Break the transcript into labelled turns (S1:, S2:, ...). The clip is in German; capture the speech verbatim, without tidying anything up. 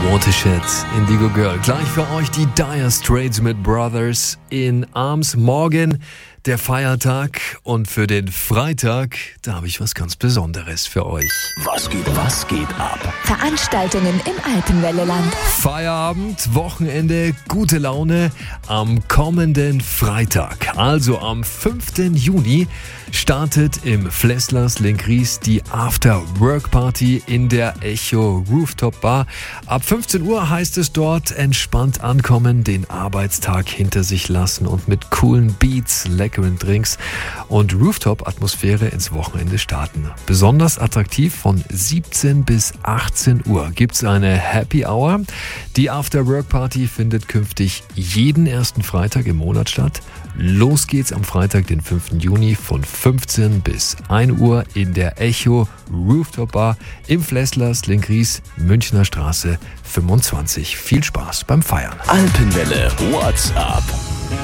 S1: Watershed, Indigo Girl. Gleich für euch die Dire Straits mit Brothers in Arms. Morgen der Feiertag und für den Freitag, da habe ich was ganz Besonderes für euch.
S2: Was geht, was geht ab?
S3: Veranstaltungen im Alpenwelleland.
S1: Feierabend, Wochenende, gute Laune am kommenden Freitag. Also am fünften Juni startet im Flesslers Lenkries die After-Work-Party in der Echo Rooftop Bar. Ab fünfzehn Uhr heißt es dort entspannt ankommen, den Arbeitstag hinter sich lassen und mit coolen Beats, leckeren Drinks und Rooftop-Atmosphäre ins Wochenende starten. Besonders attraktiv von siebzehn bis achtzehn Uhr gibt's eine Happy Hour. Die After-Work-Party findet künftig jeden ersten Freitag im Monat statt. Los geht's am Freitag, den fünften Juni von fünfzehn bis ein Uhr in der Echo Rooftop Bar im Flesslers Lenkries, Münchner Straße fünfundzwanzig. Viel Spaß beim Feiern.
S2: Alpenwelle WhatsApp